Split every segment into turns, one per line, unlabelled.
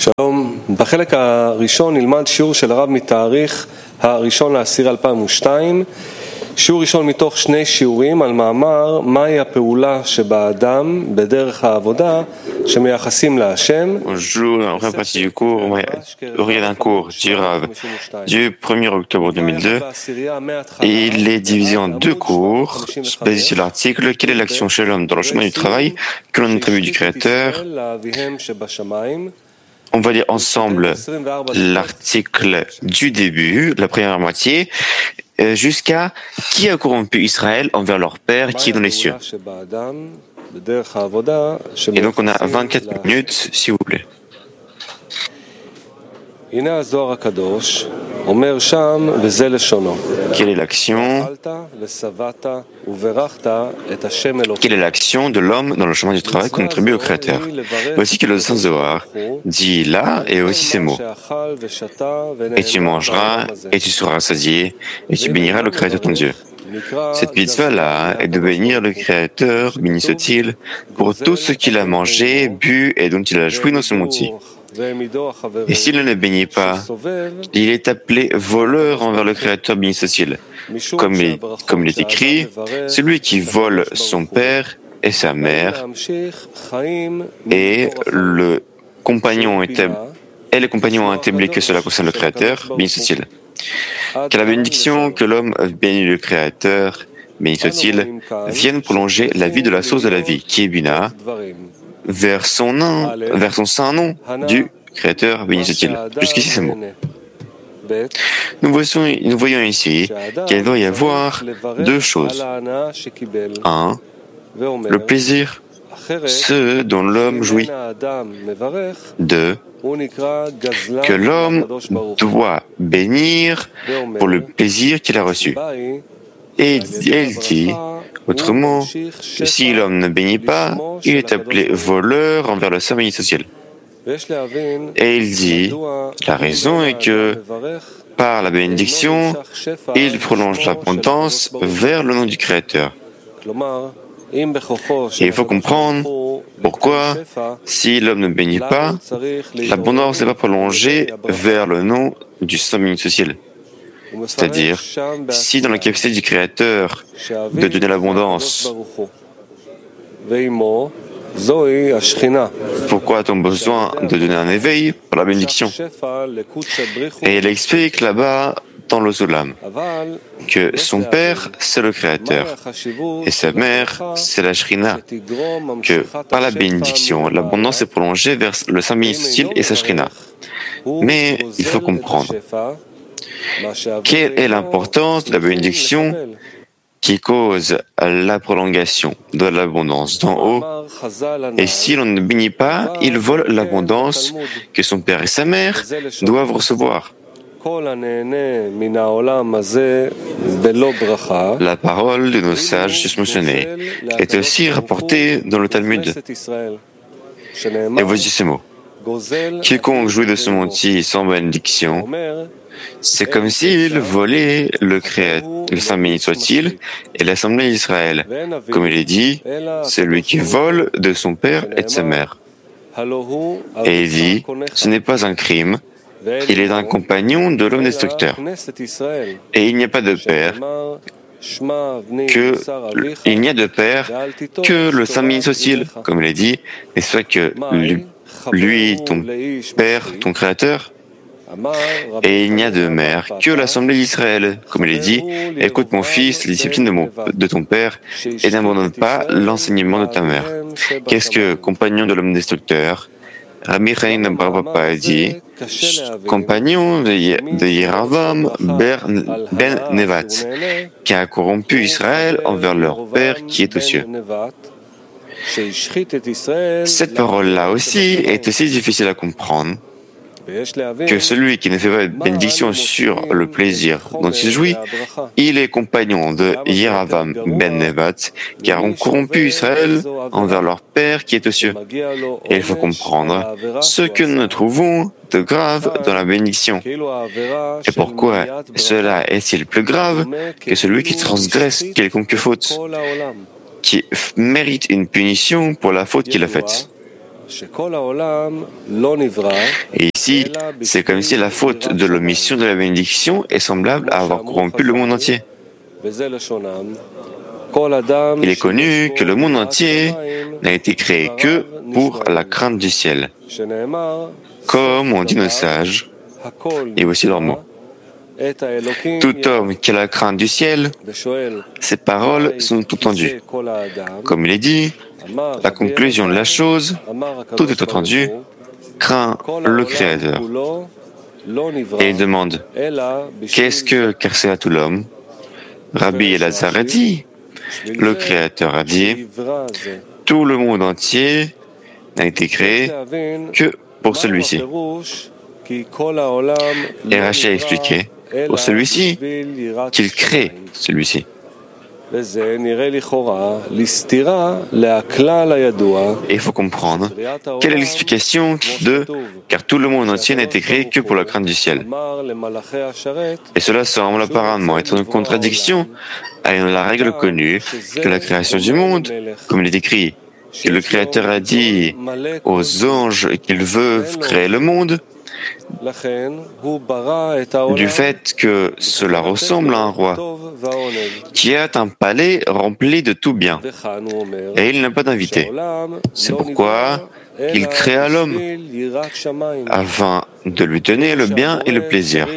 שלום, בחלק הראשון נלמד שיעור של הרב מתאריך הראשון לעשיר 2002, שיעור ראשון מתוך שני שיעורים על מאמר מהי הפעולה שבאדם בדרך העבודה שמייחסים להשם.
Bonjour, dans la première partie du cours, on va regarder un cours du Rav du 1er octobre 2002 et il est divisé en deux cours basés sur l'article « Quelle est l'action chez l'homme dans le chemin du travail que l'on attribue du Créateur ?» On va lire ensemble l'article du début, la première moitié, jusqu'à « Qui a corrompu Israël envers leur Père qui est dans les cieux ?» Et donc on a 24 minutes, s'il vous plaît.
Quelle est l'action
de l'homme dans le chemin du travail qu'on attribue au Créateur? Voici que le Saint Zohar dit là et aussi ces mots. Et tu mangeras, et tu seras rassasié, et tu béniras le Créateur ton Dieu. Cette mitzvah-là est de bénir le Créateur, béni soit-il, pour tout ce qu'il a mangé, bu et dont il a joui dans ce monde-ci. Et s'il ne le bénit pas, il est appelé voleur envers le Créateur, béni soit-il. Comme il est écrit, celui qui vole son père et sa mère, et les compagnons ont établi que cela concerne le Créateur, béni soit-il. Que la bénédiction que l'homme bénit le Créateur, béni soit-il, vienne prolonger la vie de la source de la vie, qui est Bina, vers son saint nom du Créateur, béni soit-il. Jusqu'ici, c'est bon. Nous voyons ici qu'il doit y avoir deux choses. Un, le plaisir, ce dont l'homme jouit. Deux, que l'homme doit bénir pour le plaisir qu'il a reçu. Et elle dit, autrement, si l'homme ne bénit pas, il est appelé voleur envers le saint béni soit-il. Et il dit, la raison est que, par la bénédiction, il prolonge l'abondance vers le nom du Créateur. Et il faut comprendre pourquoi, si l'homme ne bénit pas, l'abondance n'est pas prolongée vers le nom du saint béni soit-il. C'est-à-dire, si dans la capacité du Créateur de donner l'abondance, pourquoi a-t-on besoin de donner un éveil pour la bénédiction? Et elle explique là-bas dans le Zolam que son père, c'est le Créateur, et sa mère, c'est la Shrina, que par la bénédiction, l'abondance est prolongée vers le saint béni soit-il et sa Shrina. Mais il faut comprendre quelle est l'importance de la bénédiction qui cause la prolongation de l'abondance d'en haut. Et si l'on ne bénit pas, il vole l'abondance que son père et sa mère doivent recevoir. La parole de nos sages susmentionnés est aussi rapportée dans le Talmud. Et voici ces mots. Quiconque jouit de ce monde-ci sans bénédiction, c'est comme s'il volait le saint béni soit-il, et l'assemblée d'Israël. Comme il est dit, c'est lui qui vole de son père et de sa mère. Et il dit, ce n'est pas un crime, il est un compagnon de l'homme destructeur. Et il n'y a pas de père que le saint béni soit-il, comme il est dit, n'est-ce pas que lui, ton père, ton créateur, et il n'y a de mère que l'assemblée d'Israël. Comme il est dit, écoute mon fils, la discipline de ton père, et n'abandonne pas l'enseignement de ta mère. Qu'est-ce que compagnon de l'homme destructeur? Rabbi Chaim Bar Papa a dit, compagnon de Yeravam ben Nevat, qui a corrompu Israël envers leur père qui est aux cieux. Cette parole-là aussi est aussi difficile à comprendre que celui qui ne fait pas de bénédiction sur le plaisir dont il jouit, il est compagnon de Yeravam ben Nevat, qui a corrompu Israël envers leur père qui est aux cieux. Et il faut comprendre ce que nous trouvons de grave dans la bénédiction. Et pourquoi cela est-il plus grave que celui qui transgresse quelconque faute, qui mérite une punition pour la faute qu'il a faite? Et ici, c'est comme si la faute de l'omission de la bénédiction est semblable à avoir corrompu le monde entier. Il est connu que le monde entier n'a été créé que pour la crainte du ciel, comme on dit nos sages, et aussi leurs mots. Tout homme qui a la crainte du ciel, ses paroles sont entendues. Comme il est dit, la conclusion de la chose, tout est entendu, craint le Créateur. Et il demande, qu'est-ce que caressé à tout l'homme? Rabbi Elazar a dit, le Créateur a dit, tout le monde entier n'a été créé que pour celui-ci. Et Rashi a expliqué, pour celui-ci, qu'il crée celui-ci. Et il faut comprendre quelle est l'explication de « car tout le monde entier n'a été créé que pour la crainte du ciel ». Et cela semble apparemment être une contradiction à la règle connue que la création du monde, comme il est écrit, que le Créateur a dit aux anges qu'ils veulent créer le monde, du fait que cela ressemble à un roi qui a un palais rempli de tout bien et il n'a pas d'invité. C'est pourquoi il créa l'homme afin de lui donner le bien et le plaisir.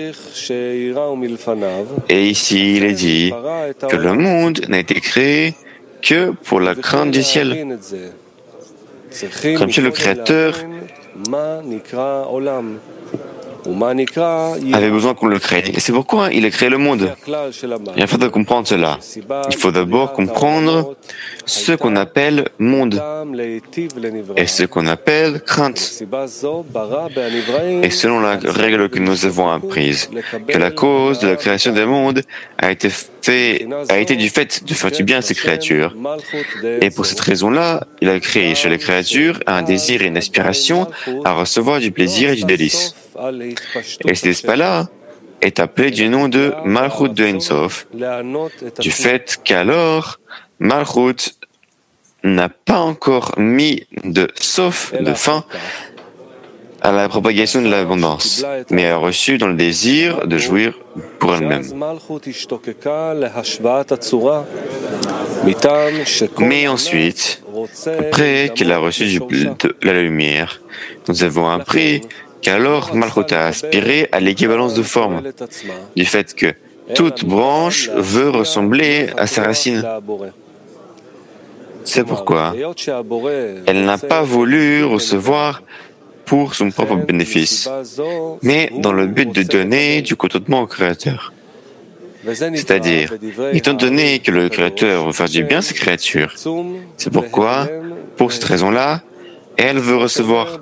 Et ici, il est dit que le monde n'a été créé que pour la crainte du ciel. Comme si le Créateur avait besoin qu'on le crée. Et c'est pourquoi il a créé le monde. Et afin de comprendre cela, il faut d'abord comprendre ce qu'on appelle monde et ce qu'on appelle crainte. Et selon la règle que nous avons apprise, que la cause de la création des mondes a été du fait de faire du bien à ces créatures. Et pour cette raison-là, il a créé chez les créatures un désir et une aspiration à recevoir du plaisir et du délice. Et cet espace-là est appelé du nom de Malchut de Ensof, du fait qu'alors Malchut n'a pas encore mis de sof, de fin, à la propagation de l'abondance, mais a reçu dans le désir de jouir pour elle-même. Mais ensuite, après qu'elle a reçu de la lumière, nous avons appris qu'alors Malchut a aspiré à l'équivalence de forme, du fait que toute branche veut ressembler à sa racine. C'est pourquoi elle n'a pas voulu recevoir pour son propre bénéfice, mais dans le but de donner du contentement au Créateur. C'est-à-dire, étant donné que le Créateur veut faire du bien à ses créatures, c'est pourquoi, pour cette raison-là, elle veut recevoir.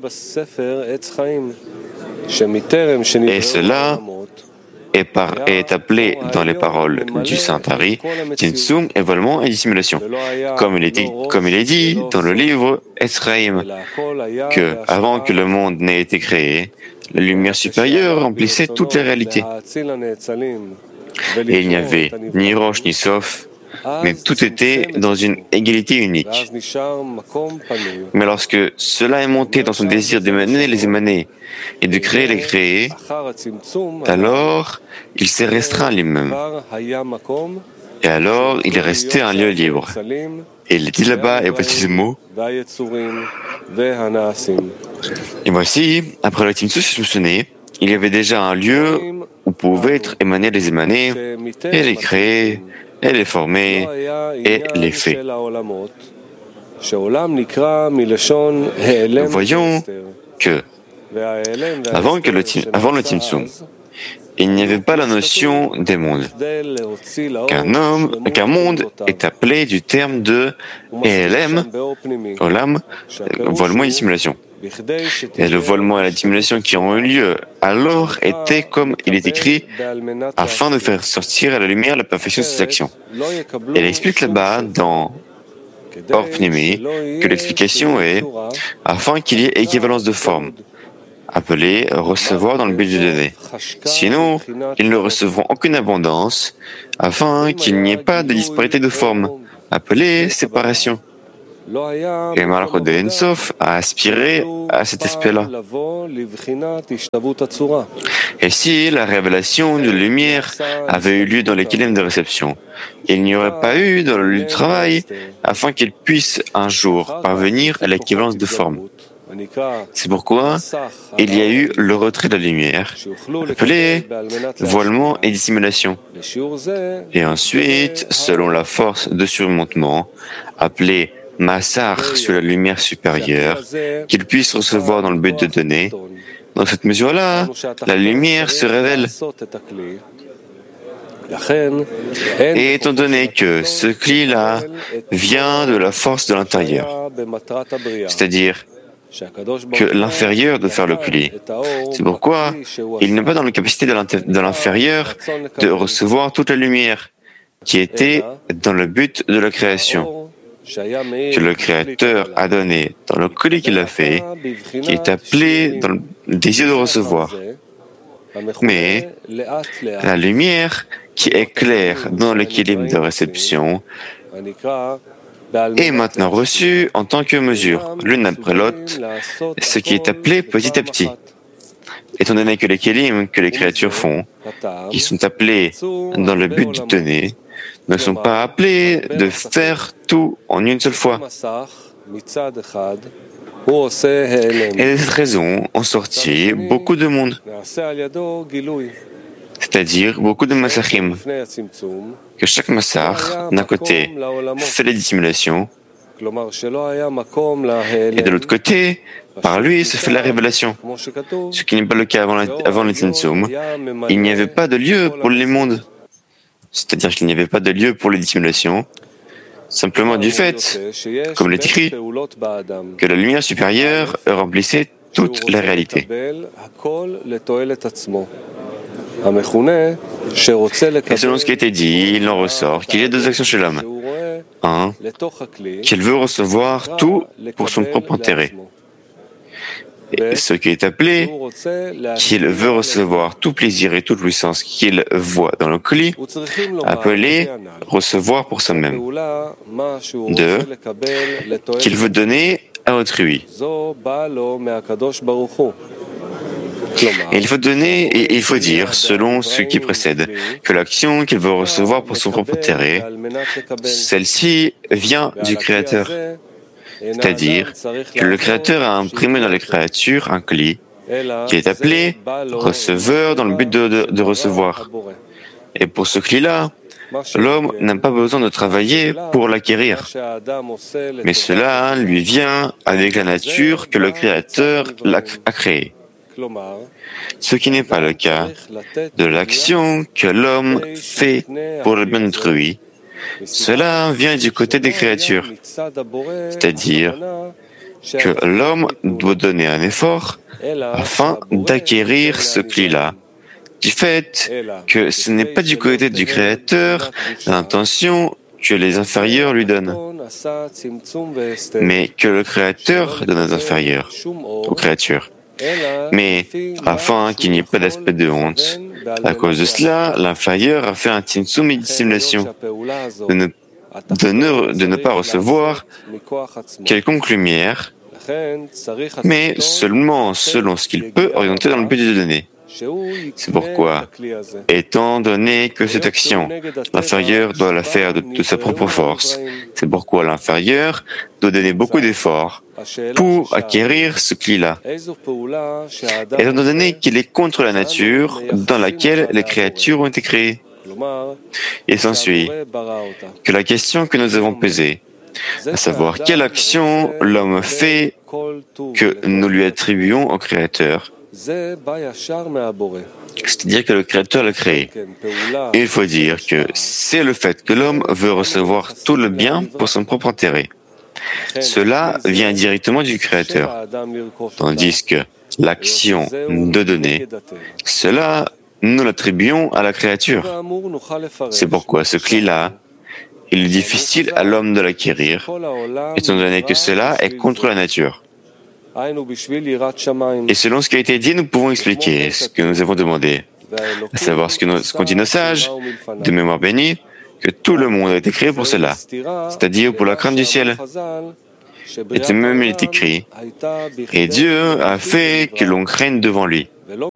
Et cela est appelé dans les paroles du Saint Ari, Tzimtzum, évolement et dissimulation. Comme il est dit dans le livre Etzraïm, que avant que le monde n'ait été créé, la lumière supérieure remplissait toutes les réalités. Et il n'y avait ni roche ni sof, mais tout était dans une égalité unique. Mais lorsque cela est monté dans son désir d'émaner les émanés et de créer les créés, alors il s'est restreint lui-même. Et alors il est resté un lieu libre. Et il est dit là-bas, et voici ce mot. Et voici, après le Tzimtzum soupçonné, il y avait déjà un lieu où pouvaient être émanés les émanés, et les créés, et les formés, et les faits. Nous voyons que, avant le Tzimtzum, il n'y avait pas la notion des mondes. Qu'un monde est appelé du terme de Elem, Olam, voilement et dissimulation. Et le voilement et la dissimulation qui ont eu lieu alors étaient, comme il est écrit, afin de faire sortir à la lumière la perfection de ses actions. Et il explique là-bas, dans Or Pnimi, que l'explication est afin qu'il y ait équivalence de forme, appelé recevoir dans le but de donner. Sinon, ils ne recevront aucune abondance, afin qu'il n'y ait pas de disparité de forme, appelée séparation. Et Malchut de Ein Sof a aspiré à cet aspect-là. Et si la révélation de lumière avait eu lieu dans les kilèmes de réception, il n'y aurait pas eu dans le lieu du travail afin qu'il puisse un jour parvenir à l'équivalence de forme. C'est pourquoi il y a eu le retrait de la lumière, appelé voilement et dissimulation. Et ensuite, selon la force de surmontement, appelée Massar sur la lumière supérieure, qu'il puisse recevoir dans le but de donner, dans cette mesure-là, la lumière se révèle. Et étant donné que ce cli-là vient de la force de l'intérieur, c'est-à-dire que l'inférieur doit faire le cli. C'est pourquoi il n'est pas dans la capacité de l'inférieur de recevoir toute la lumière qui était dans le but de la création, que le Créateur a donné dans le cli qu'il a fait, qui est appelé dans le désir de recevoir. Mais la lumière qui éclaire dans l'équilibre de réception est maintenant reçue en tant que mesure, l'une après l'autre, ce qui est appelé petit à petit. Étant donné que les kélim que les créatures font, qui sont appelés dans le but de donner, ne sont pas appelés de faire tout en une seule fois. Et de cette raison ont sorti beaucoup de monde, c'est-à-dire beaucoup de massachim, que chaque massach, d'un côté, fait la dissimulation, et de l'autre côté, par lui, se fait la révélation. Ce qui n'est pas le cas avant le Tzimtzum. Il n'y avait pas de lieu pour les mondes, c'est-à-dire qu'il n'y avait pas de lieu pour les dissimulations, simplement du fait, comme l'est écrit, que la lumière supérieure remplissait toute la réalité. Et selon ce qui a été dit, il en ressort qu'il y a deux actions chez l'homme. Un, qu'il veut recevoir tout pour son propre intérêt. Et ce qui est appelé, qu'il veut recevoir tout plaisir et toute puissance qu'il voit dans le cli, appelé recevoir pour soi-même. Deux, qu'il veut donner à autrui. Et il faut donner et il faut dire, selon ce qui précède, que l'action qu'il veut recevoir pour son propre intérêt, celle-ci vient du Créateur. C'est-à-dire que le Créateur a imprimé dans les créatures un cli qui est appelé receveur dans le but de recevoir. Et pour ce cli-là, l'homme n'a pas besoin de travailler pour l'acquérir. Mais cela lui vient avec la nature que le Créateur a créée. Ce qui n'est pas le cas de l'action que l'homme fait pour le bien d'autrui. Cela vient du côté des créatures, c'est-à-dire que l'homme doit donner un effort afin d'acquérir ce cli-là, du fait que ce n'est pas du côté du Créateur l'intention que les inférieurs lui donnent, mais que le Créateur donne aux inférieurs, aux créatures. Mais afin qu'il n'y ait pas d'aspect de honte, à cause de cela, l'inférieur a fait un tzimtzum et dissimulation, de ne pas recevoir quelconque lumière, mais seulement selon ce qu'il peut orienter dans le but de donner. C'est pourquoi, étant donné que cette action, l'inférieur doit la faire de sa propre force, c'est pourquoi l'inférieur doit donner beaucoup d'efforts pour acquérir ce cli-là, étant donné qu'il est contre la nature dans laquelle les créatures ont été créées. Il s'ensuit que la question que nous avons posée, à savoir quelle action l'homme fait que nous lui attribuons au Créateur, c'est-à-dire que le Créateur l'a créé. Et il faut dire que c'est le fait que l'homme veut recevoir tout le bien pour son propre intérêt. Cela vient directement du Créateur, tandis que l'action de donner, cela, nous l'attribuons à la créature. C'est pourquoi ce cli-là, il est difficile à l'homme de l'acquérir, étant donné que cela est contre la nature. Et selon ce qui a été dit, nous pouvons expliquer ce que nous avons demandé, à savoir ce qu'ont dit nos sages, de mémoire bénie, que tout le monde a été créé pour cela, c'est-à-dire pour la crainte du ciel. et de même il est écrit, et Dieu a fait que l'on craigne devant lui.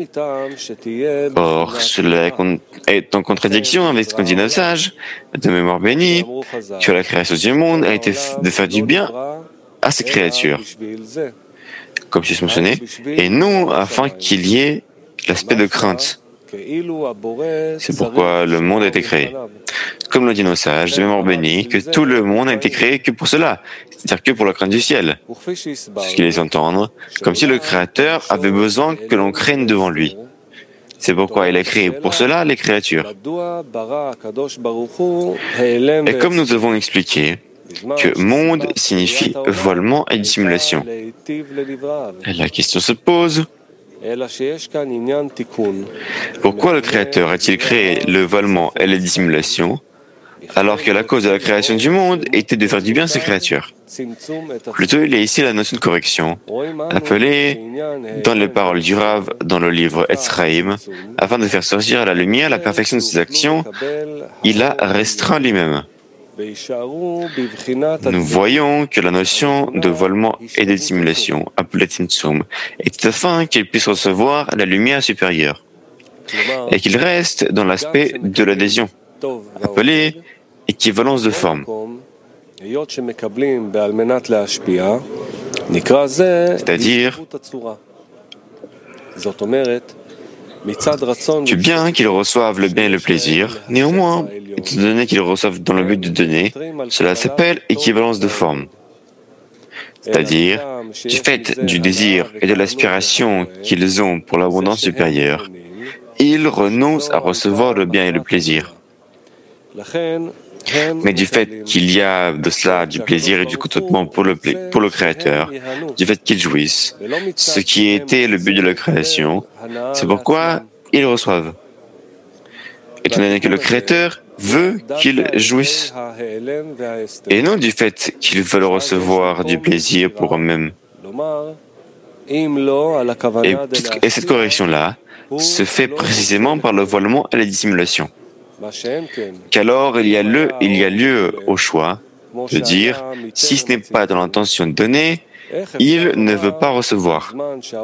Or, cela est en contradiction avec ce qu'on dit nos sages, de mémoire bénie, que la création du monde a été de faire du bien à ses créatures, comme je l'ai mentionné, et non afin qu'il y ait l'aspect de crainte. C'est pourquoi le monde a été créé. Comme le dit nos sages, de mémoire bénie, que tout le monde a été créé que pour cela, c'est-à-dire que pour la crainte du ciel. Ce qui les entendre, comme si le Créateur avait besoin que l'on craigne devant lui. C'est pourquoi il a créé pour cela les créatures. Et comme nous avons expliqué, que monde signifie voilement et dissimulation. Et la question se pose, pourquoi le Créateur a-t-il créé le voilement et la dissimulation, alors que la cause de la création du monde était de faire du bien à ses créatures? Plutôt, il y a ici la notion de correction, appelée dans les paroles du Rav dans le livre Etzraïm, afin de faire sortir à la lumière la perfection de ses actions, il a restreint lui-même. Nous voyons que la notion de voilement et de dissimulation, appelée Tzimtzum, est afin qu'il puisse recevoir la lumière supérieure, et qu'il reste dans l'aspect de l'adhésion, appelée équivalence de forme. C'est-à-dire du bien qu'ils reçoivent le bien et le plaisir, néanmoins, étant donné qu'ils reçoivent dans le but de donner, cela s'appelle équivalence de forme. C'est-à-dire, du fait du désir et de l'aspiration qu'ils ont pour l'abondance supérieure, ils renoncent à recevoir le bien et le plaisir. Mais du fait qu'il y a de cela du plaisir et du contentement pour le Créateur, du fait qu'ils jouissent, ce qui était le but de la création, c'est pourquoi ils reçoivent. Étant donné que le Créateur veut qu'ils jouissent, et non du fait qu'ils veulent recevoir du plaisir pour eux-mêmes. Et cette correction-là se fait précisément par le voilement et la dissimulation. Qu'alors il y a lieu au choix de dire, si ce n'est pas dans l'intention de donner, il ne veut pas recevoir.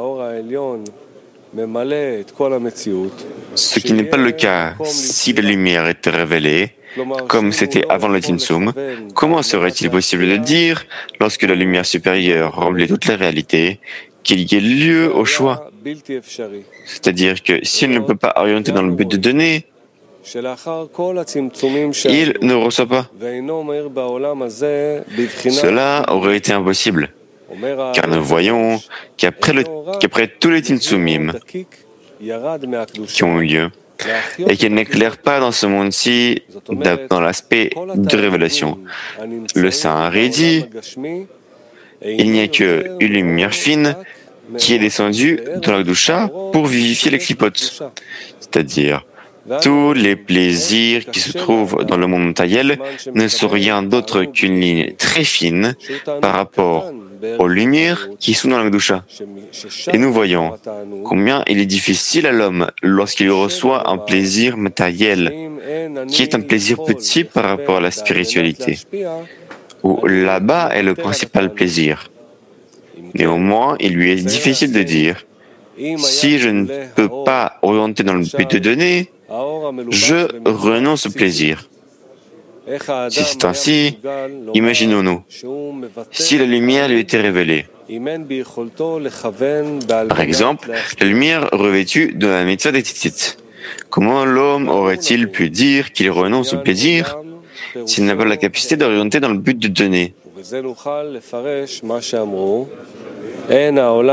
Ce qui n'est pas le cas si la lumière était révélée, comme c'était avant le Tzimtzum. Comment serait-il possible de dire, lorsque la lumière supérieure remplit toute la réalité, qu'il y ait lieu au choix? C'est-à-dire que s'il ne peut pas orienter dans le but de donner, il ne reçoit pas. Cela aurait été impossible, car nous voyons qu'après tous les Tzimtzumim qui ont eu lieu, et qu'il n'éclaire pas dans ce monde-ci dans l'aspect de révélation. Le Saint Hari dit, il n'y a qu'une lumière fine qui est descendue dans la Kedusha pour vivifier les clipotes, c'est-à-dire tous les plaisirs qui se trouvent dans le monde matériel ne sont rien d'autre qu'une ligne très fine par rapport aux lumières qui sont dans la Kedusha. Et nous voyons combien il est difficile à l'homme lorsqu'il reçoit un plaisir matériel qui est un plaisir petit par rapport à la spiritualité, où là-bas est le principal plaisir. Néanmoins, il lui est difficile de dire, si je ne peux pas orienter dans le but de donner, je renonce au plaisir. Si c'est ainsi, imaginons-nous, si la lumière lui était révélée. Par exemple, la lumière revêtue de la mitzvah des tzitzit. Comment l'homme aurait-il pu dire qu'il renonce au plaisir s'il n'a pas la capacité d'orienter dans le but de donner? Et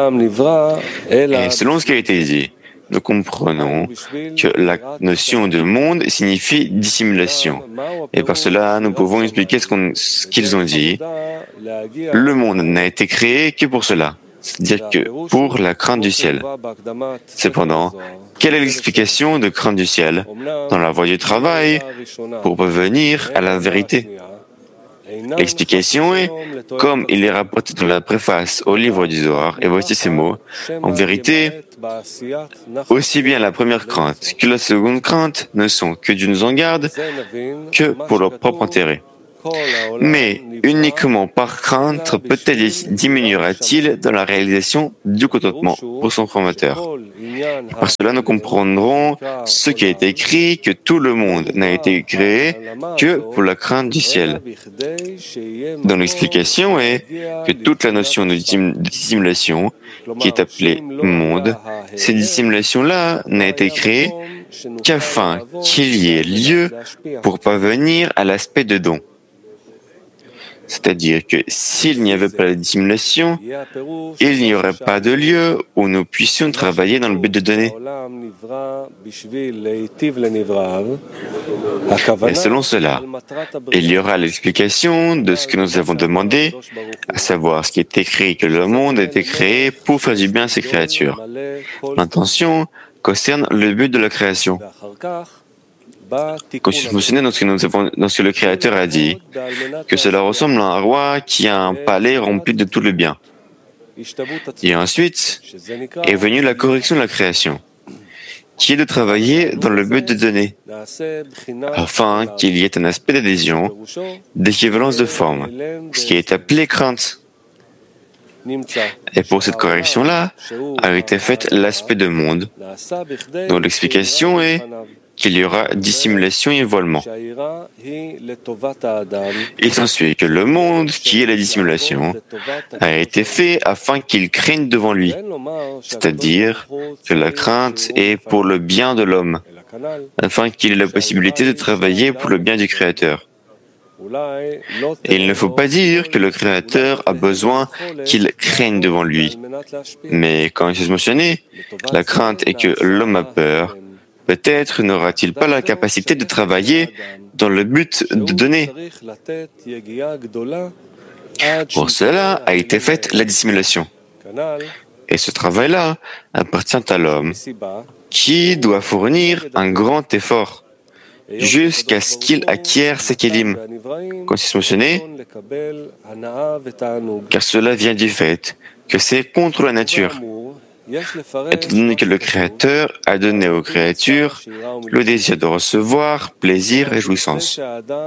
selon ce qui a été dit, nous comprenons que la notion de monde signifie dissimulation. Et par cela, nous pouvons expliquer ce qu'ils ont dit. Le monde n'a été créé que pour cela, c'est-à-dire que pour la crainte du ciel. Cependant, quelle est l'explication de crainte du ciel dans la voie du travail pour revenir à la vérité? L'explication est, comme il est rapporté dans la préface au livre du Zohar, et voici ces mots, en vérité, aussi bien la première crainte que la seconde crainte ne sont que Dieu nous en garde que pour leur propre intérêt. Mais uniquement par crainte peut-être diminuera-t-il dans la réalisation du contentement pour son formateur. Par cela, nous comprendrons ce qui a été écrit, que tout le monde n'a été créé que pour la crainte du ciel. Dans l'explication est que toute la notion de dissimulation, qui est appelée monde, cette dissimulation-là n'a été créée qu'afin qu'il y ait lieu pour parvenir à l'aspect de don. C'est-à-dire que s'il n'y avait pas la dissimulation, il n'y aurait pas de lieu où nous puissions travailler dans le but de donner. Et selon cela, il y aura l'explication de ce que nous avons demandé, à savoir ce qui est écrit, que le monde a été créé pour faire du bien à ses créatures. L'intention concerne le but de la création. Confucius mentionnait dans ce que le Créateur a dit, que cela ressemble à un roi qui a un palais rempli de tout le bien. Et ensuite est venue la correction de la création, qui est de travailler dans le but de donner, afin qu'il y ait un aspect d'adhésion, d'équivalence de forme, ce qui est appelé crainte. Et pour cette correction-là, a été faite l'aspect de monde, dont l'explication est qu'il y aura dissimulation et voilement. Il s'ensuit que le monde, qui est la dissimulation, a été fait afin qu'il craigne devant lui, c'est-à-dire que la crainte est pour le bien de l'homme, afin qu'il ait la possibilité de travailler pour le bien du Créateur. Et il ne faut pas dire que le Créateur a besoin qu'il craigne devant lui. Mais quand il s'est mentionné, la crainte est que l'homme a peur. Peut-être n'aura-t-il pas la capacité de travailler dans le but de donner. Pour cela a été faite la dissimulation. Et ce travail-là appartient à l'homme, qui doit fournir un grand effort jusqu'à ce qu'il acquiert ses kélim. Comme c'est mentionné, car cela vient du fait que c'est contre la nature. Étant donné que le Créateur a donné aux créatures le désir de recevoir plaisir et jouissance.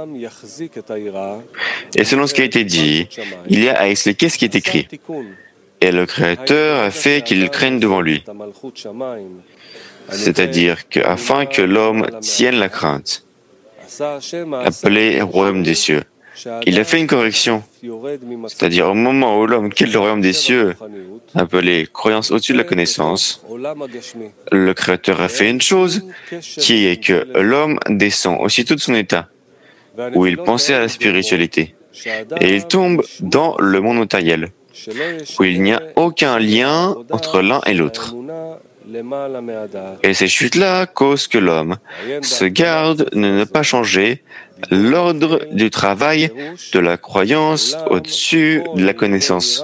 Et selon ce qui a été dit, il y a à expliquer ce qui est écrit. Et le Créateur a fait qu'il craigne devant lui. C'est-à-dire qu'afin que l'homme tienne la crainte, appelée royaume des cieux. Il a fait une correction, c'est-à-dire au moment où l'homme quitte le royaume des cieux, appelé croyance au-dessus de la connaissance, le Créateur a fait une chose, qui est que l'homme descend aussitôt de son état, où il pensait à la spiritualité, et il tombe dans le monde matériel, où il n'y a aucun lien entre l'un et l'autre. Et ces chutes-là causent que l'homme se garde de ne pas changer l'ordre du travail de la croyance au-dessus de la connaissance.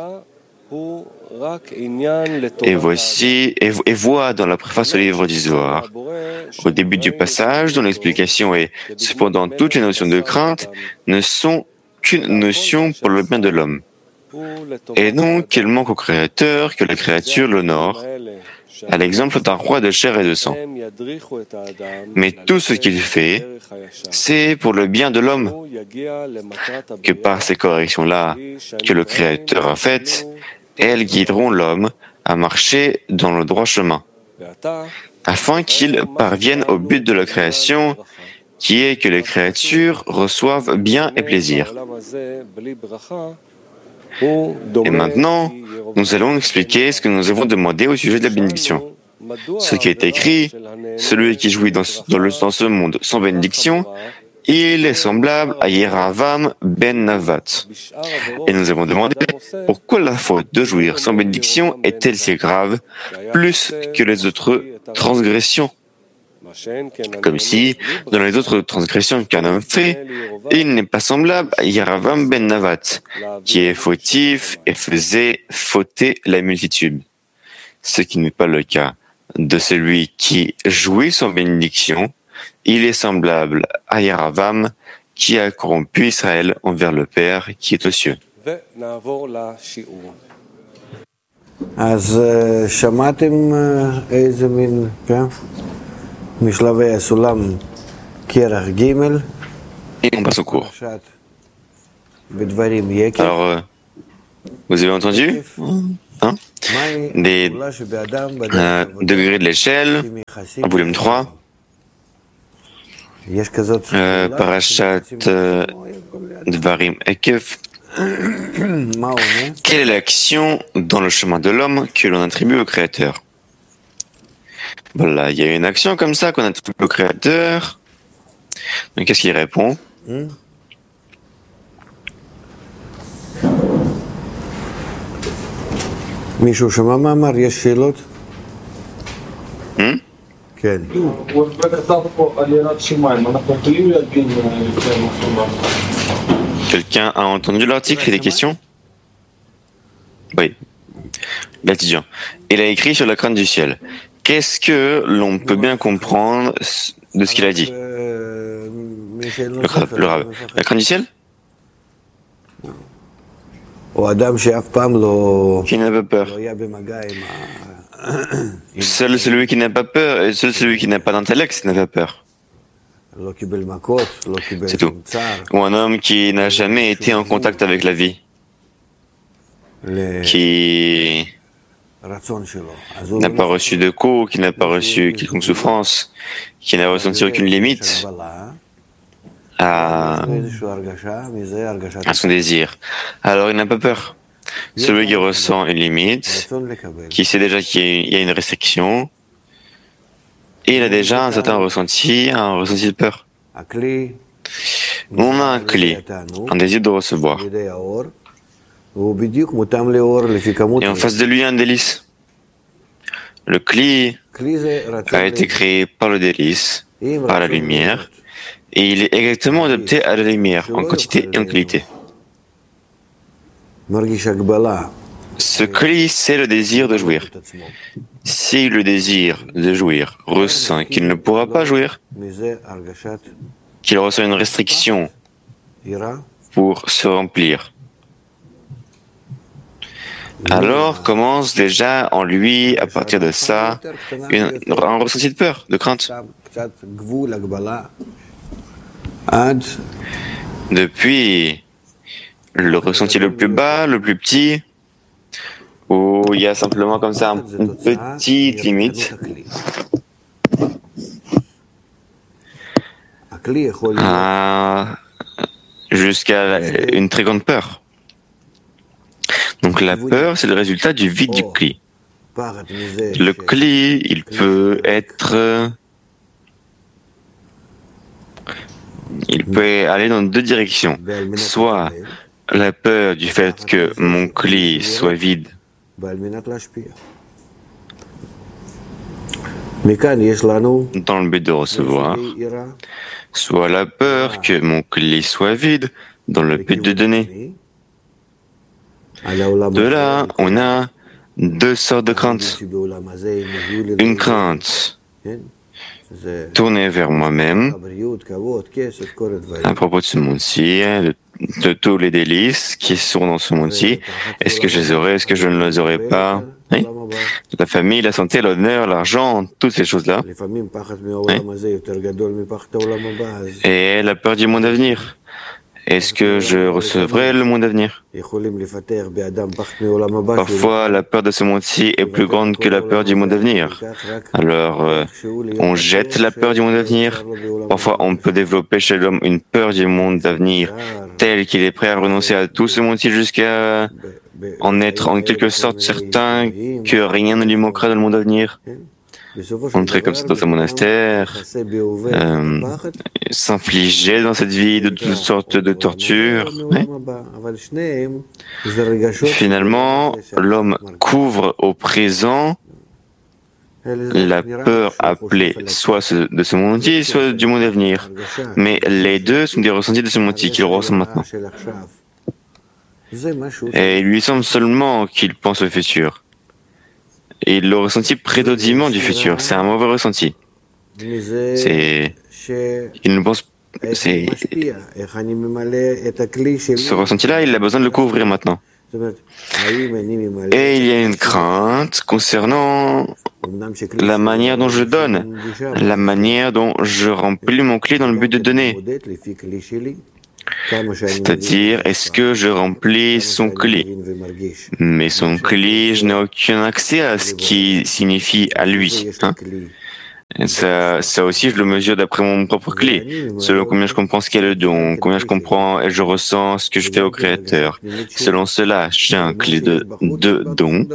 Et voici, et voit dans la préface au livre du Zohar, au début du passage, dont l'explication est « Cependant, toutes les notions de crainte ne sont qu'une notion pour le bien de l'homme. Et non qu'elle manque au Créateur, que la créature l'honore, à l'exemple d'un roi de chair et de sang. Mais tout ce qu'il fait, c'est pour le bien de l'homme, que par ces corrections-là que le Créateur a faites, elles guideront l'homme à marcher dans le droit chemin, afin qu'il parvienne au but de la création, qui est que les créatures reçoivent bien et plaisir. Et maintenant, nous allons expliquer ce que nous avons demandé au sujet de la bénédiction. Ce qui est écrit, celui qui jouit dans ce monde sans bénédiction, il est semblable à Yeravam ben Navat. Et nous avons demandé pourquoi la faute de jouir sans bénédiction est-elle si grave, plus que les autres transgressions. Comme si, dans les autres transgressions qu'un homme fait, il n'est pas semblable à Yeravam ben Navat, qui est fautif et faisait fauter la multitude. Ce qui n'est pas le cas de celui qui jouit sans bénédiction. Il est semblable à Yeravam, qui a corrompu Israël envers le Père qui est aux cieux. Et on passe au cours. Alors, vous avez entendu hein? Des degrés de l'échelle, volume 3, Parashat Dvarim Ekev. Quelle est l'action dans le chemin de l'homme que l'on attribue au Créateur? Voilà, il y a une action comme ça qu'on attribue au Créateur. Donc qu'est-ce qu'il répond?
מישהו שמע מה אמר? יש שאלות? כן.
הוא כתב פה על יראת שמיים, אנחנו יכולים להבין יותר נכון.
Quelqu'un a entendu l'article et des questions? Oui. L'étudiant. Il a écrit sur la crainte du ciel. Qu'est-ce que l'on peut bien comprendre de ce qu'il a dit? Le Rav. La crainte du ciel? Qui n'a pas peur. Seul celui qui n'a pas peur et seul celui qui n'a pas d'intellect n'a pas peur. C'est tout. Ou un homme qui n'a jamais été en contact avec la vie, qui n'a pas reçu de coups, qui n'a pas reçu quelconque souffrance, qui n'a ressenti aucune limite à son désir. Alors il n'a pas peur. Celui qui ressent une limite, qui sait déjà qu'il y a une restriction, et il a déjà un certain ressenti de peur. On a un clé, un désir de recevoir. Et en face de lui, un délice. Le clé a été créé par le délice, par la lumière, et il est exactement adapté à la lumière, en quantité et en qualité. Ce clé, c'est le désir de jouir. Si le désir de jouir ressent qu'il ne pourra pas jouir, qu'il ressent une restriction pour se remplir, alors commence déjà en lui, à partir de ça, un ressenti de peur, de crainte. Depuis le ressenti le plus bas, le plus petit, où il y a simplement comme ça une petite limite, jusqu'à une très grande peur. Donc la peur, c'est le résultat du vide du cli. Le cli, il peut aller dans deux directions. Soit la peur du fait que mon cli soit vide, dans le but de recevoir, soit la peur que mon cli soit vide, dans le but de donner. De là, on a deux sortes de craintes. Une crainte tournée vers moi-même, à propos de ce monde-ci, de tous les délices qui sont dans ce monde-ci. Est-ce que je les aurai, est-ce que je ne les aurai pas? Oui. La famille, la santé, l'honneur, l'argent, toutes ces choses-là. Oui. Et la peur du monde à venir. Est-ce que je recevrai le monde à venir? Parfois, la peur de ce monde-ci est plus grande que la peur du monde à venir. Alors, on jette la peur du monde à venir. Parfois, on peut développer chez l'homme une peur du monde à venir, telle qu'il est prêt à renoncer à tout ce monde-ci jusqu'à en être en quelque sorte certain que rien ne lui manquera dans le monde à venir. Entrer comme ça dans un monastère, s'infliger dans cette vie de toutes sortes de tortures. Oui. Finalement, l'homme couvre au présent la peur appelée soit de ce monde-ci, soit du monde à venir. Mais les deux sont des ressentis de ce monde-ci qu'il ressent maintenant. Et il lui semble seulement qu'il pense au futur. Et le ressenti prédominant du futur, c'est un mauvais ressenti. Il ne pense, ce ressenti-là, il a besoin de le couvrir maintenant. Et il y a une crainte concernant la manière dont je donne, la manière dont je remplis mon clé dans le but de donner. C'est-à-dire, est-ce que je remplis son cli? Mais son cli, je n'ai aucun accès à ce qui signifie à lui. Hein? Ça aussi, je le mesure d'après mon propre cli, selon combien je comprends ce qu'est le don, combien je comprends et je ressens ce que je fais au Créateur. Selon cela, j'ai un cli de don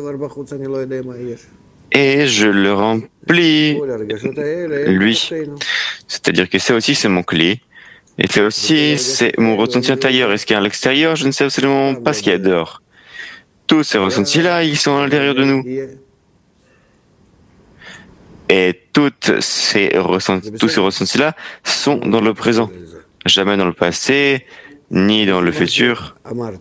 et je le remplis lui. C'est-à-dire que ça aussi, c'est mon cli. Et ça aussi, c'est mon ressenti intérieur. Et ce qu'il y a à l'extérieur, je ne sais absolument pas ce qu'il y a dehors. Tous ces ressentis-là, ils sont à l'intérieur de nous. Et tous ces ressentis-là sont dans le présent, jamais dans le passé, ni dans le futur.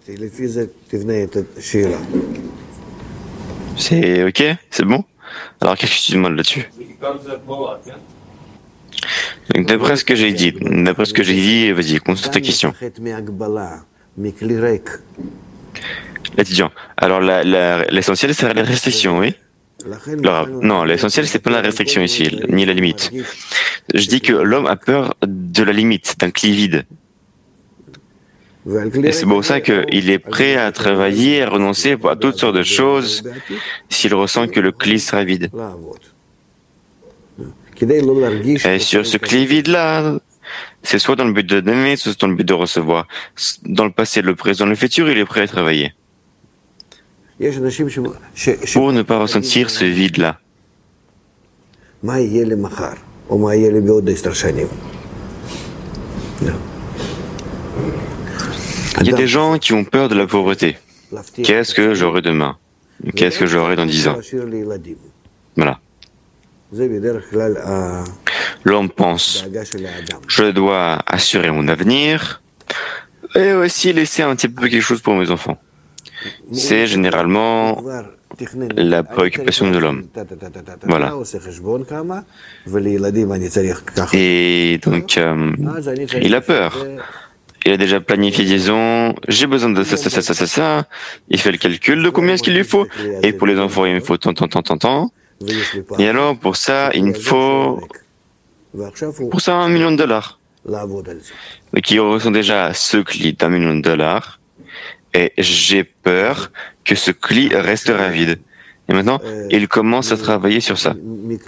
C'est ok? C'est bon? Alors qu'est-ce que tu demandes là-dessus? Donc, d'après ce que j'ai dit, vas-y, construis ta question. L'étudiant. Alors l'essentiel, c'est la restriction, oui? Non, l'essentiel, c'est pas la restriction ici, ni la limite. Je dis que l'homme a peur de la limite, d'un cli vide. Et c'est pour ça qu'il est prêt à travailler, à renoncer à toutes sortes de choses s'il ressent que le cli sera vide. Et sur ce cli vide-là, c'est soit dans le but de donner, soit dans le but de recevoir. Dans le passé, le présent, le futur, il est prêt à travailler. Pour ne pas ressentir ce vide-là. Il y a des gens qui ont peur de la pauvreté. Qu'est-ce que j'aurai demain? Qu'est-ce que j'aurai dans 10 ans? Voilà. L'homme pense, je dois assurer mon avenir et aussi laisser un petit peu quelque chose pour mes enfants. C'est généralement la préoccupation de l'homme. Voilà. Et donc, il a peur. Il a déjà planifié, disons, j'ai besoin de ça. Il fait le calcul de combien est-ce qu'il lui faut. Et pour les enfants, il me faut tant. Et alors, pour ça, il me faut... Pour ça, $1 million. Donc, il ressent déjà ce cli d'$1 million. Et j'ai peur que ce cli restera vide. Et maintenant, il commence à travailler sur ça.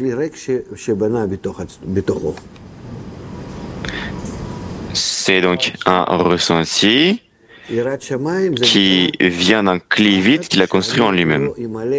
C'est donc un ressenti qui vient d'un cli vide qu'il a construit en lui-même.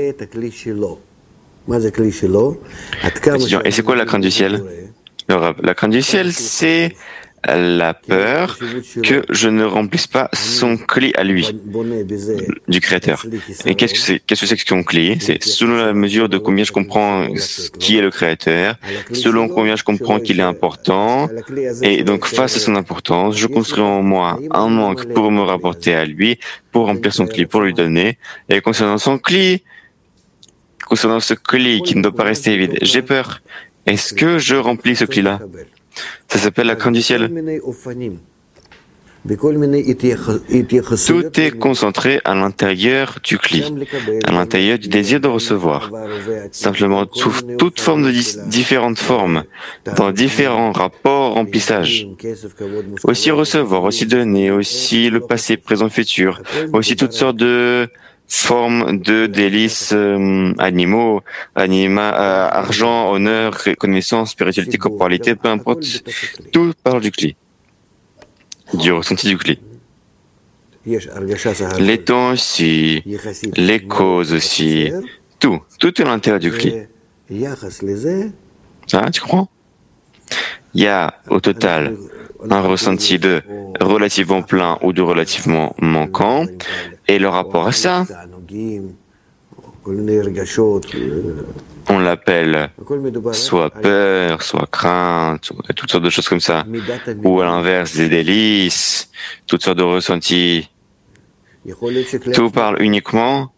Et c'est quoi la crainte du ciel? La crainte du ciel, c'est la peur que je ne remplisse pas son cli à lui, du Créateur. Et qu'est-ce que c'est que son cli? C'est selon la mesure de combien je comprends qui est le Créateur, selon combien je comprends qu'il est important, et donc face à son importance, je construis en moi un manque pour me rapporter à lui, pour remplir son cli, pour lui donner. Et concernant son cli, concernant ce cli qui ne doit pas rester vide, j'ai peur. Est-ce que je remplis ce cli-là? Ça s'appelle la crainte du ciel. Tout est concentré à l'intérieur du cli, à l'intérieur du désir de recevoir. Simplement, toute forme de différentes formes, dans différents rapports remplissage. Aussi recevoir, aussi donner, aussi le passé, présent, futur, aussi toutes sortes de formes de délices animaux, argent, honneur, connaissance, spiritualité, corporalité, peu importe, tout parle du cli, du ressenti du cli. Les temps aussi, les causes aussi, tout est à l'intérieur du cli. Ah, tu comprends? Il y a au total un ressenti de relativement plein ou de relativement manquant, et le rapport à ça, on l'appelle soit peur, soit crainte, toutes sortes de choses comme ça, ou à l'inverse des délices, toutes sortes de ressentis. Tout parle uniquement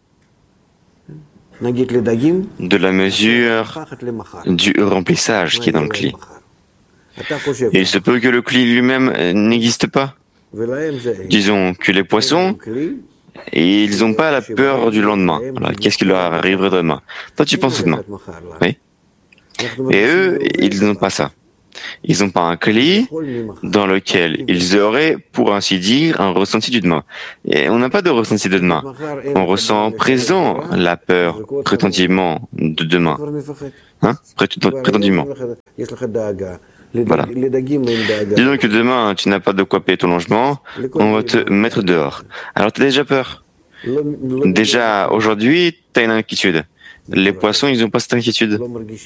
de la mesure du remplissage qui est dans le cli. Et il se peut que le cli lui-même n'existe pas. Disons que les poissons, ils n'ont pas la peur du lendemain. Alors, qu'est-ce qui leur arriverait demain? Toi, tu penses demain. Oui. Et eux, ils n'ont pas ça. Ils n'ont pas un cli dans lequel ils auraient, pour ainsi dire, un ressenti du demain. Et on n'a pas de ressenti de demain. On ressent présent la peur, prétendument, de demain. Hein? Prétendument. Voilà. Dis donc que demain, tu n'as pas de quoi payer ton logement, on va te mettre dehors. Alors tu as déjà peur. Déjà, aujourd'hui, tu as une inquiétude. Les poissons, ils n'ont pas cette inquiétude.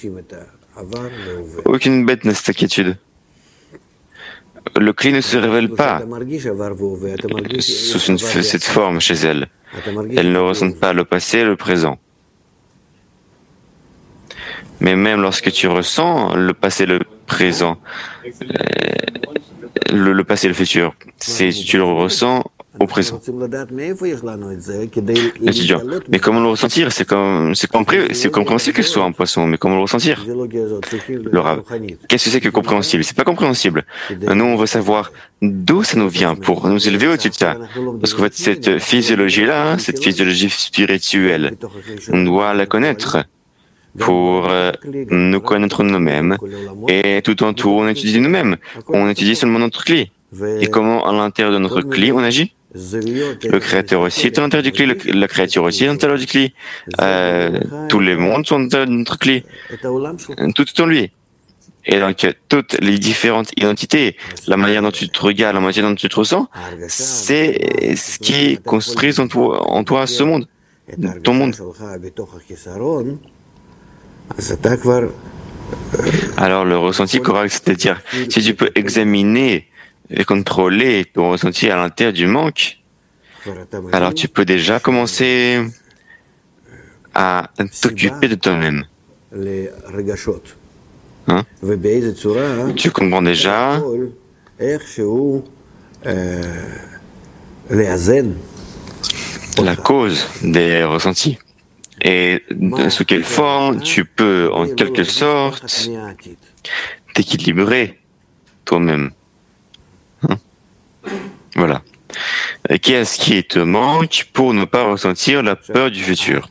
Aucune bête n'a cette inquiétude. Le cli ne se révèle pas sous cette forme chez elle. Elle ne ressent pas le passé et le présent. Mais même lorsque tu ressens le passé et le présent, le passé et le futur, tu le ressens au présent. L'étudiant, mais comment le ressentir? C'est compréhensible que ce soit un poisson, mais comment le ressentir? Le Rav, qu'est-ce que c'est que compréhensible? C'est pas compréhensible. Nous, on veut savoir d'où ça nous vient pour nous élever au-dessus de ça. Parce qu'en fait, cette physiologie-là, cette physiologie spirituelle, on doit la connaître pour nous connaître nous-mêmes. Et tout en tout, on étudie nous-mêmes. On étudie seulement notre cli. Et comment, à l'intérieur de notre cli, on agit? Le Créateur aussi est à l'intérieur du cli, la créature aussi est à l'intérieur du cli. Tous les mondes sont à l'intérieur de notre cli. Tout est en lui. Et donc, toutes les différentes identités, la manière dont tu te regardes, la manière dont tu te ressens, c'est ce qui construit en toi ce monde, ton monde. Alors, le ressenti correct, c'est-à-dire, si tu peux examiner et contrôler ton ressenti à l'intérieur du manque, alors tu peux déjà commencer à t'occuper de toi-même. Hein? Tu comprends déjà la cause des ressentis et sous quelle forme tu peux en quelque sorte t'équilibrer toi-même. Hein? Voilà. Qu'est-ce qui te manque pour ne pas ressentir la peur du futur?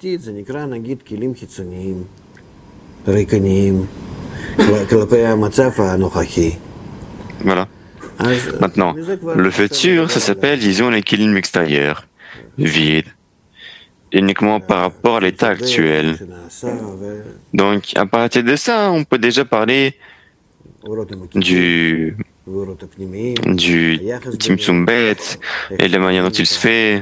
Voilà. Maintenant, le futur, ça s'appelle, disons, l'équilibre extérieur, vide, uniquement par rapport à l'état actuel. Donc, à partir de ça, on peut déjà parler du Tzimtzum Bet et la manière dont il se fait,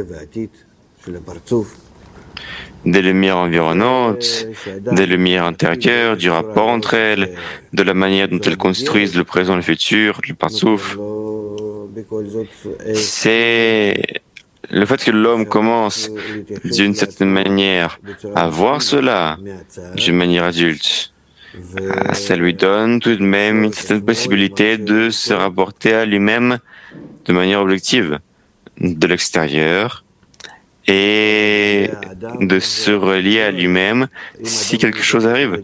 des lumières environnantes, des lumières intérieures, du rapport entre elles, de la manière dont elles construisent le présent, le futur, le partsouf. C'est le fait que l'homme commence d'une certaine manière à voir cela d'une manière adulte. Ça lui donne tout de même une certaine possibilité de se rapporter à lui-même de manière objective, de l'extérieur, et de se relier à lui-même si quelque chose arrive.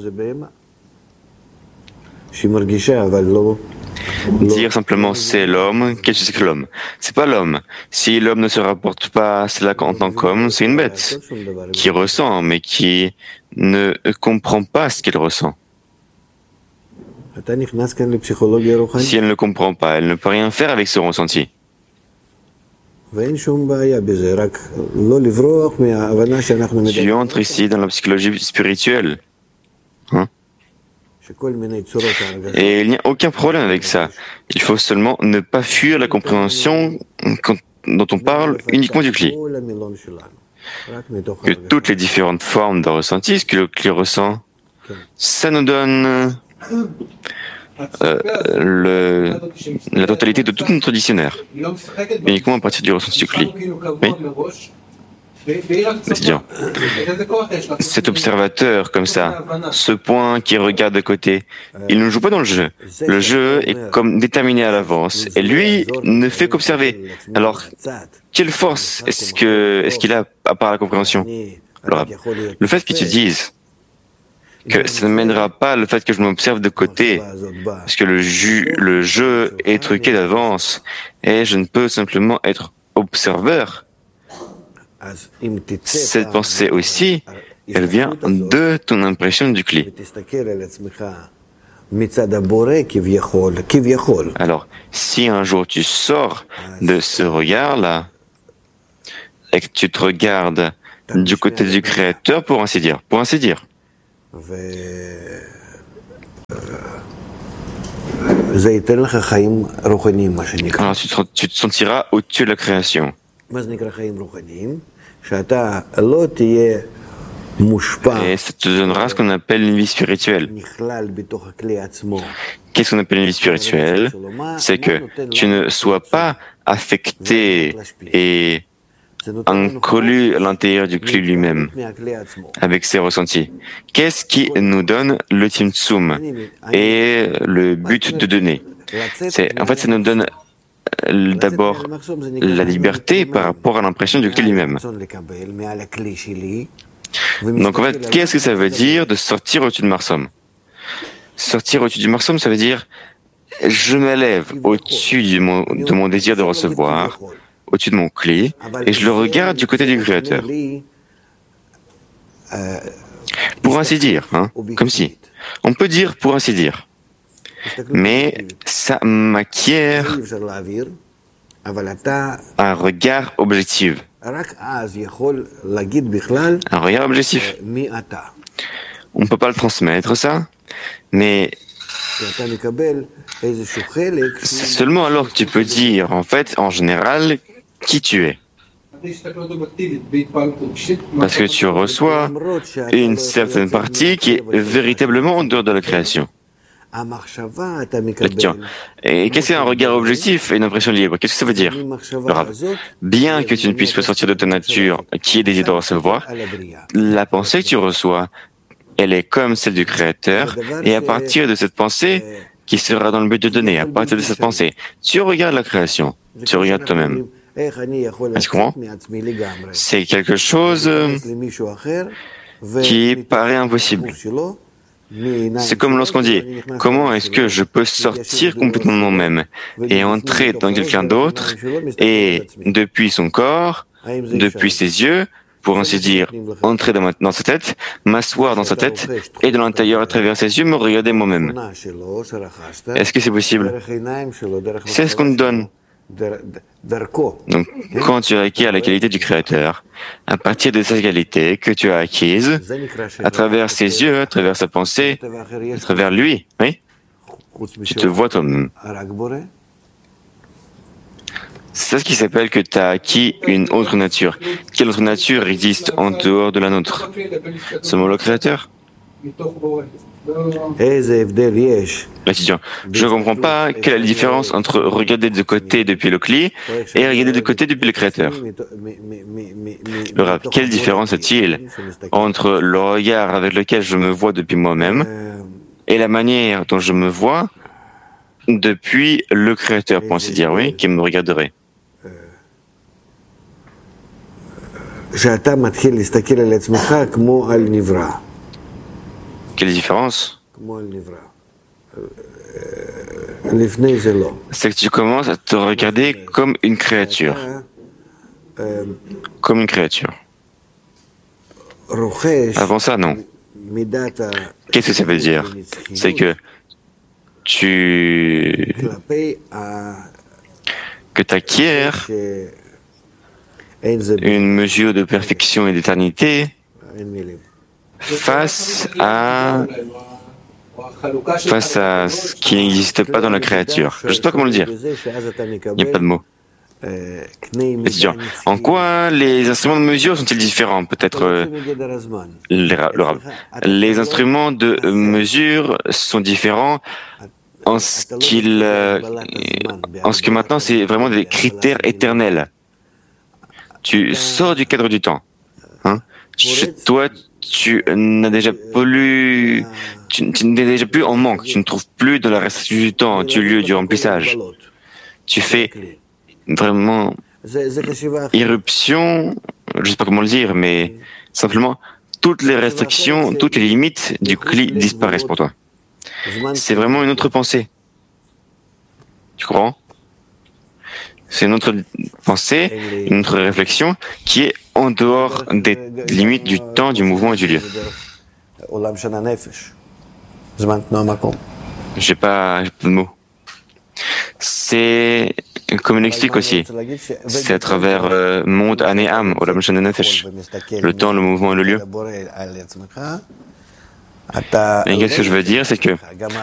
Dire simplement c'est l'homme, qu'est-ce que c'est que l'homme? C'est pas l'homme. Si l'homme ne se rapporte pas à cela en tant qu'homme, c'est une bête qui ressent, mais qui ne comprend pas ce qu'elle ressent. Si elle ne comprend pas, elle ne peut rien faire avec ce ressenti. Tu entres ici dans la psychologie spirituelle. Hein? Et il n'y a aucun problème avec ça. Il faut seulement ne pas fuir la compréhension dont on parle uniquement du cli. Que toutes les différentes formes de ressenti, ce que le cli ressent, ça nous donne la totalité de tout notre dictionnaire, uniquement à partir du ressenti du cli. Oui. C'est-à-dire, cet observateur comme ça, ce point qui regarde de côté, il ne joue pas dans le jeu. Le jeu est comme déterminé à l'avance, et lui ne fait qu'observer. Alors, quelle force est-ce qu'il a à part la compréhension? Alors, le fait que tu dises que ça ne mènera pas le fait que je m'observe de côté, parce que le jeu est truqué d'avance, et je ne peux simplement être observeur. Cette pensée aussi, elle vient de ton impression du cli. Alors, si un jour tu sors de ce regard-là, et que tu te regardes du côté du Créateur, pour ainsi dire, alors tu te sentiras au-dessus de la création. Et ça te donnera ce qu'on appelle une vie spirituelle. Qu'est-ce qu'on appelle une vie spirituelle? C'est que tu ne sois pas affecté et inclus à l'intérieur du cli lui-même, avec ses ressentis. Qu'est-ce qui nous donne le Tzimtzum et le but de donner? En fait, ça nous donne d'abord la liberté par rapport à l'impression du cli lui-même. Donc en fait, qu'est-ce que ça veut dire de sortir au-dessus de Marsom? Sortir au-dessus du Marsom, ça veut dire je m'élève au-dessus de mon désir de recevoir, au-dessus de mon cli, et je le regarde du côté du Créateur. Pour ainsi dire, comme si. On peut dire pour ainsi dire. Mais ça m'acquiert un regard objectif. Un regard objectif. On ne peut pas le transmettre, ça, mais c'est seulement alors que tu peux dire, en fait, en général, qui tu es. Parce que tu reçois une certaine partie qui est véritablement en dehors de la création. Et qu'est-ce qu'un regard objectif et une impression libre? Qu'est-ce que ça veut dire? Bien que tu ne puisses pas sortir de ta nature qui est désir de recevoir, la pensée que tu reçois, elle est comme celle du Créateur, et à partir de cette pensée, qui sera dans le but de donner, à partir de cette pensée, tu regardes la création, tu regardes toi-même. Est-ce que tu comprends? C'est quelque chose qui paraît impossible. C'est comme lorsqu'on dit, comment est-ce que je peux sortir complètement de moi-même et entrer dans quelqu'un d'autre et depuis son corps, depuis ses yeux, pour ainsi dire, entrer dans sa tête, m'asseoir dans sa tête et de l'intérieur à travers ses yeux me regarder moi-même. Est-ce que c'est possible? C'est ce qu'on nous donne. Donc, quand tu acquiers la qualité du Créateur, à partir de cette qualité que tu as acquise, à travers ses yeux, à travers sa pensée, à travers lui, oui, tu te vois toi-même. C'est ce qui s'appelle que tu as acquis une autre nature. Quelle autre nature existe en dehors de la nôtre? Seulement le Créateur? L'étudiant, je ne comprends pas quelle est la différence entre regarder de côté depuis le cli et regarder de côté depuis le Créateur. Le Rav, quelle différence est-il entre le regard avec lequel je me vois depuis moi-même et la manière dont je me vois depuis le Créateur, pour ainsi dire, oui, qui me regarderait? Quelle différence? C'est que tu commences à te regarder comme une créature. Comme une créature. Avant ça, non. Qu'est-ce que ça veut dire? C'est que tu acquiers une mesure de perfection et d'éternité face à ce qui n'existe pas dans la créature. Je ne sais pas comment le dire. Il n'y a pas de mots. En quoi les instruments de mesure sont-ils différents? Peut-être les instruments de mesure sont différents en ce que maintenant c'est vraiment des critères éternels. Tu sors du cadre du temps. Chez toi, tu n'es déjà plus en manque. Tu ne trouves plus de la restriction du temps, du lieu, du remplissage. Tu fais vraiment irruption, je ne sais pas comment le dire, mais simplement toutes les restrictions, toutes les limites du cli disparaissent pour toi. C'est vraiment une autre pensée. Tu comprends? C'est une autre pensée, une autre réflexion qui est en dehors des limites du temps, du mouvement et du lieu. J'ai pas de mots. C'est, comme il explique aussi, c'est à travers monde, année, âme, Olam Shana Nefesh. Le temps, le mouvement et le lieu. Et qu'est-ce que je veux dire, c'est que